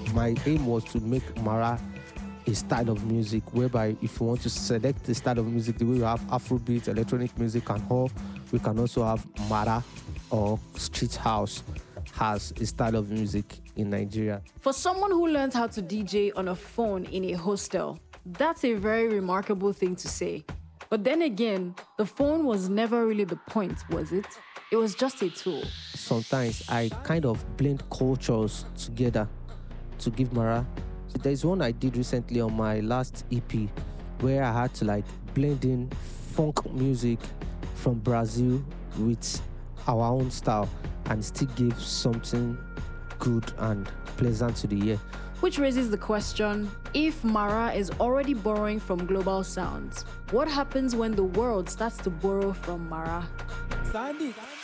my aim was to make Mara a style of music whereby if you want to select the style of music, the way you have Afrobeat, electronic music and all, we can also have Mara or street house has a style of music in Nigeria. For someone who learns how to DJ on a phone in a hostel, that's a very remarkable thing to say. But then again, the phone was never really the point, was it? It was just a tool. Sometimes I kind of blend cultures together to give Mara. There's one I did recently on my last EP where I had to blend in funk music from Brazil with our own style and still give something good and pleasant to the ear. Which raises the question, if Mara is already borrowing from global sounds, what happens when the world starts to borrow from Mara? Sandy.